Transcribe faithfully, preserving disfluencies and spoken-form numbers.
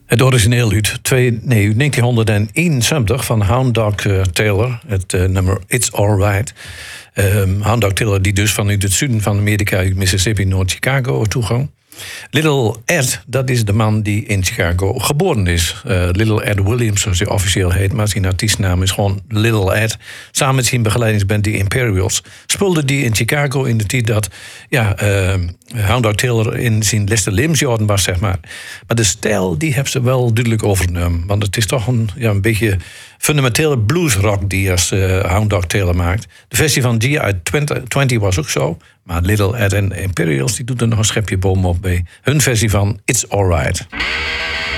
Het origineel uit twee, nee, negentienhonderdeenenzeventig van Hound Dog uh, Taylor. Het uh, nummer It's Alright. Um, Hound Dog Taylor die dus vanuit het zuiden van Amerika, uit Mississippi, Noord-Chicago toegang. Little Ed, dat is de man die in Chicago geboren is. Uh, Little Ed Williams, zoals hij officieel heet. Maar zijn artiestnaam is gewoon Little Ed. Samen met zijn begeleidingsband, de Imperials, speelde die in Chicago in de tijd dat ja, uh, Hound Dog Taylor in zijn laatste levensjaren was, zeg maar. Maar de stijl, die hebben ze wel duidelijk overgenomen. Want het is toch een, ja, een beetje fundamentele bluesrock die als uh, Hound Dog Taylor maakt. De versie van G uit twintig was ook zo. Maar Little Ed en Imperials die doet er nog een schepje bovenop bij hun versie van It's Alright.